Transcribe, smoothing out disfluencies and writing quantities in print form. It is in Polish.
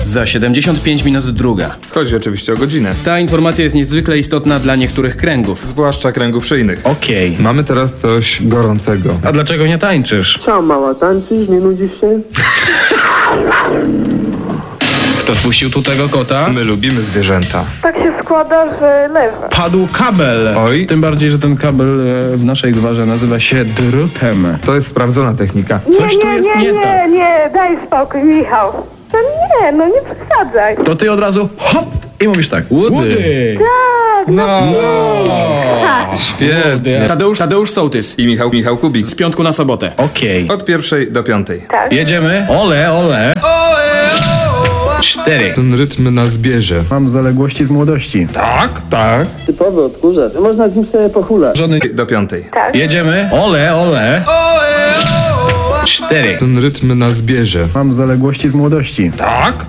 Za 75 minut druga. Chodzi oczywiście o godzinę. Ta informacja jest niezwykle istotna dla niektórych kręgów. Zwłaszcza kręgów szyjnych. Okej. Mamy teraz coś gorącego. A dlaczego nie tańczysz? Co, mała, tańczysz? Nie nudzisz się? Kto wpuścił tu tego kota? My lubimy zwierzęta. Tak się składa, że leży. Padł kabel. Oj. Tym bardziej, że ten kabel w naszej gwarze nazywa się drutem. To jest sprawdzona technika. Coś tu jest nie tak. nie, daj spokój, Michał. To nie, no nie przesadzaj. To ty od razu hop i mówisz tak. Łudy. Tak, Świetnie. Tadeusz Sołtys. I Michał Kubik. Z piątku na sobotę. Okej. Od 1 do 5. tak. Jedziemy. Ole, ole. 4. Ten rytm nas bierze. Mam zaległości z młodości. Tak. Typowy odkurzacz. Można z nim sobie pochulać. Żony. Do 5. Tak. Jedziemy. Ole, ole. 4. Ten rytm nas bierze. Mam zaległości z młodości.